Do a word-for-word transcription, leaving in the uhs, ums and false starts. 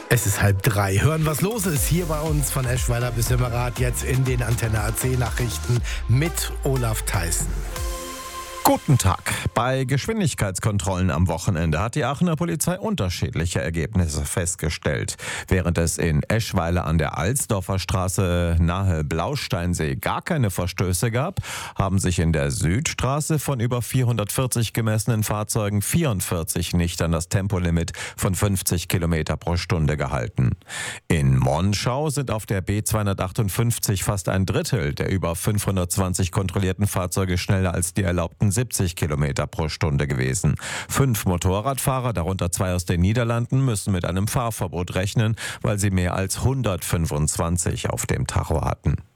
Es ist halb drei. Hören, was los ist hier bei uns von Eschweiler bis Simmerath, jetzt in den Antenne A C Nachrichten mit Olaf Theissen. Guten Tag. Bei Geschwindigkeitskontrollen am Wochenende hat die Aachener Polizei unterschiedliche Ergebnisse festgestellt. Während es in Eschweiler an der Alsdorfer Straße nahe Blausteinsee gar keine Verstöße gab, haben sich in der Südstraße von über vierhundertvierzig gemessenen Fahrzeugen vierundvierzig nicht an das Tempolimit von fünfzig Kilometer pro Stunde gehalten. In Monschau sind auf der B zweihundertachtundfünfzig fast ein Drittel der über fünfhundertzwanzig kontrollierten Fahrzeuge schneller als die erlaubten siebzig Kilometer pro Stunde gewesen. Fünf Motorradfahrer, darunter zwei aus den Niederlanden, müssen mit einem Fahrverbot rechnen, weil sie mehr als hundertfünfundzwanzig auf dem Tacho hatten.